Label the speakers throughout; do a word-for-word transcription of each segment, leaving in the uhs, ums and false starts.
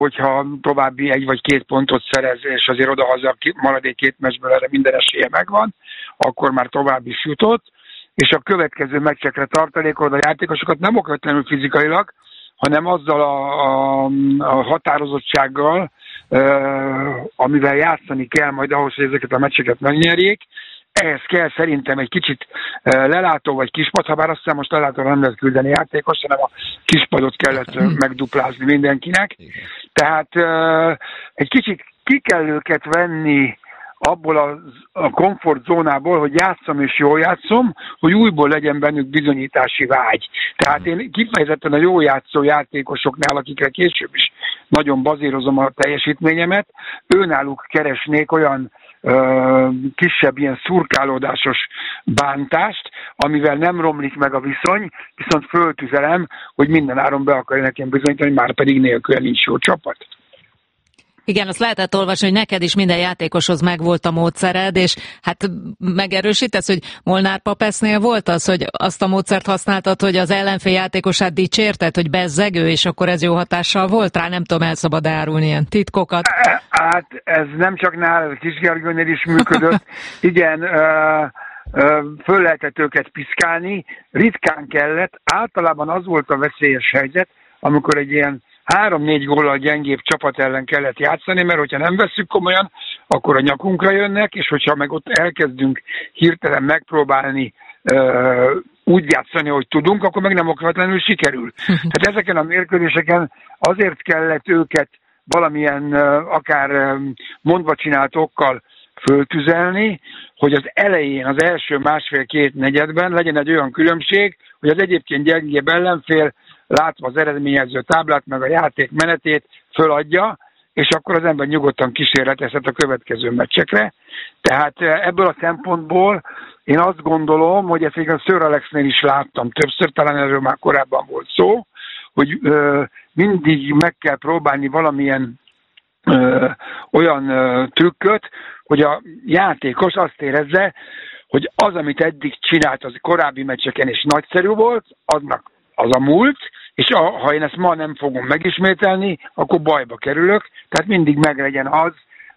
Speaker 1: hogyha további egy vagy két pontot szerez, és azért oda-haza maradék két meccsből erre minden esélye megvan, akkor már tovább is jutott, és a következő meccsekre tartalékolod a játékosokat nem okvetlenül fizikailag, hanem azzal a, a, a határozottsággal, uh, amivel játszani kell majd ahhoz, hogy ezeket a meccseket megnyerjék. Ehhez kell szerintem egy kicsit uh, lelátó vagy kispad, ha bár azt hiszem most lelátóra nem lehet küldeni játékos, hanem a kispadot kellett uh, megduplázni mindenkinek. Tehát uh, egy kicsit ki kell őket venni abból a, a komfortzónából, hogy játszom és jól játszom, hogy újból legyen bennük bizonyítási vágy. Tehát én kifejezetten a jó játszó játékosoknál, akikre később is nagyon bazírozom a teljesítményemet, őnáluk keresnék olyan ö, kisebb ilyen szurkálódásos bántást, amivel nem romlik meg a viszony, viszont föltüzelem, hogy minden áron be akarja nekem bizonyítani, már pedig nélkül nincs jó csapat.
Speaker 2: Igen, azt lehetett olvasni, hogy neked is minden játékoshoz megvolt a módszered, és hát megerősítesz, hogy Molnár Papesznél volt az, hogy azt a módszert használtad, hogy az ellenfél játékosát dicsérted, hogy bezzegő, és akkor ez jó hatással volt rá? Nem tudom, el szabad árulni ilyen titkokat.
Speaker 1: Hát ez nem csak nála, Kis Gergőnél is működött. Igen, uh... föl lehetett őket piszkálni, ritkán kellett, általában az volt a veszélyes helyzet, amikor egy ilyen három-négy góllal gyengébb csapat ellen kellett játszani, mert hogyha nem vesszük komolyan, akkor a nyakunkra jönnek, és hogyha meg ott elkezdünk hirtelen megpróbálni uh, úgy játszani, hogy tudunk, akkor meg nem okvetlenül sikerül. Tehát ezeken a mérkőzéseken azért kellett őket valamilyen uh, akár uh, mondva csinált okkal föltüzelni, hogy az elején, az első másfél-két negyedben legyen egy olyan különbség, hogy az egyébként gyengébb ellenfél látva az eredményező táblát, meg a játék menetét föladja, és akkor az ember nyugodtan kísérletezhet a következő meccsekre. Tehát ebből a szempontból én azt gondolom, hogy ezt a Sir Alexnél is láttam többször, talán erről már korábban volt szó, hogy ö, mindig meg kell próbálni valamilyen ö, olyan ö, trükköt, hogy a játékos azt érezze, hogy az, amit eddig csinált az korábbi meccseken és nagyszerű volt, aznak az a múlt, és a, ha én ezt ma nem fogom megismételni, akkor bajba kerülök, tehát mindig meglegyen az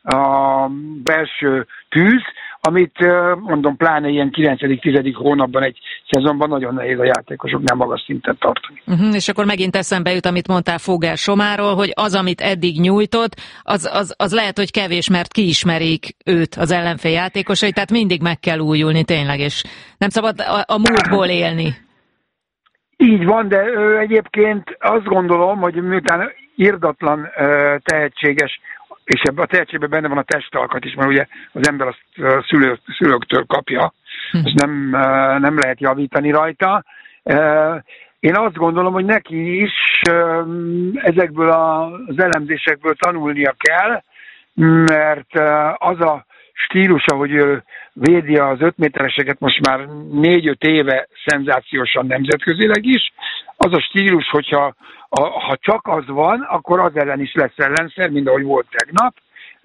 Speaker 1: a belső tűz, amit mondom, pláne ilyen kilencedik-tizedik hónapban egy szezonban nagyon nehéz a játékosoknál magas szinten tartani.
Speaker 2: Uh-huh, és akkor megint eszembe jut, amit mondtál Fogel Somáról, hogy az, amit eddig nyújtott, az, az, az lehet, hogy kevés, mert kiismerik őt az ellenfél játékosai, tehát mindig meg kell újulni tényleg, és nem szabad a, a múltból élni.
Speaker 1: Így van, de ö, egyébként azt gondolom, hogy miután irdatlan ö, tehetséges, és ebben a tehetségben benne van a testalkat is, mert ugye az ember azt ö, szülő, szülőktől kapja, azt nem, ö, nem lehet javítani rajta. Ö, én azt gondolom, hogy neki is ö, ezekből a, az elemzésekből tanulnia kell, mert ö, az a stílus, ahogy ő védi az öt métereseket most már négy-öt éve szenzációsan nemzetközileg is, az a stílus, hogyha a, ha csak az van, akkor az ellen is lesz ellenszer, mint ahogy volt tegnap.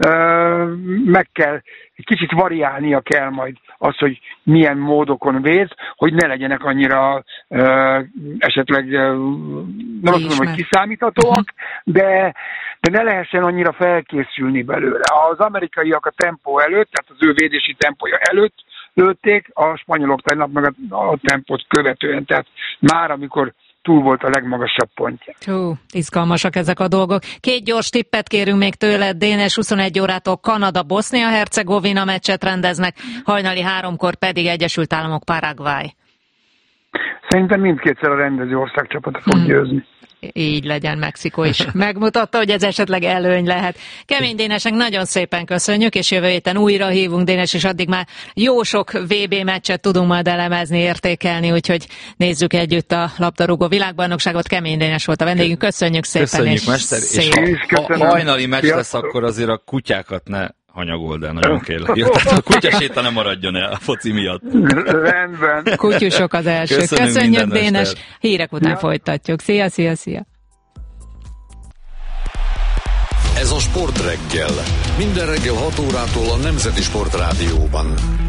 Speaker 1: Meg kell, egy kicsit variálnia kell majd az, hogy milyen módokon véd, hogy ne legyenek annyira esetleg, nem azt mondom, hogy kiszámíthatóak, de, de ne lehessen annyira felkészülni belőle. Az amerikaiak a tempó előtt, tehát az ő védési tempója előtt lőtték, a spanyolok tegnap meg a, a tempót követően, tehát már amikor túl volt a legmagasabb pontja.
Speaker 2: Hú, izgalmasak ezek a dolgok. Két gyors tippet kérünk még tőled, Dénes, huszonegy órától Kanada-Bosznia-Hercegovina meccset rendeznek, hajnali háromkor pedig Egyesült Államok Paraguay.
Speaker 1: Szerintem mindkétszer a rendező országcsapata fog hmm. győzni.
Speaker 2: Így legyen, Mexikó is megmutatta, hogy ez esetleg előny lehet. Kemény Dénesnek nagyon szépen köszönjük, és jövő héten újra hívunk, Dénes, és addig már jó sok vé bé meccset tudunk majd elemezni, értékelni, úgyhogy nézzük együtt a labdarúgó világbajnokságot. Kemény Dénes volt a vendégünk, köszönjük szépen.
Speaker 3: Köszönjük, és mester, és ha, ha hajnali meccs lesz, akkor azért a kutyákat ne hanyagold el, nagyon kérlek. Jó, tehát a kutyaséta nem maradjon el a foci miatt.
Speaker 1: Rendben.
Speaker 2: Kutyusok az első.
Speaker 3: Köszönjük,
Speaker 2: Köszönjük, Dénes. Hírek után ja. folytatjuk. Szia, szia, szia.
Speaker 4: Ez a Sport Reggel. Minden reggel hat órától a Nemzeti Sport Rádióban.